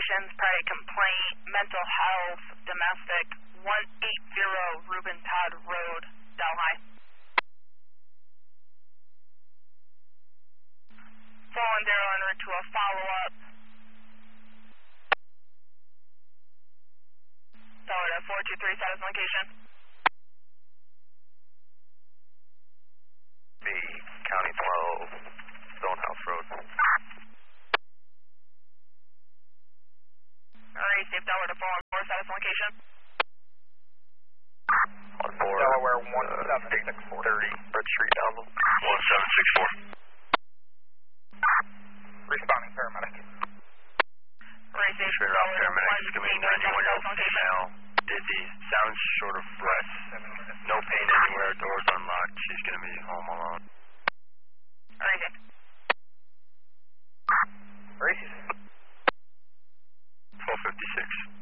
locations, private complaint, mental health, domestic, 180 Ruben Todd Road, Delhi. Fallen Darrow en route to a follow-up. Florida 423 status location. B, County 12, Stonehouse Road. Alright, safe Delaware to Fallen 4 status location. On board. Delaware 1764. 30, Red Street, Alva. 1764. Responding paramedic. Alright, safe Straight off paramedics, give me 91-year-old female, dizzy, sounds short of breath, no pain anywhere, doors unlocked, she's going to be home alone. Alright, safe. Races. 1256.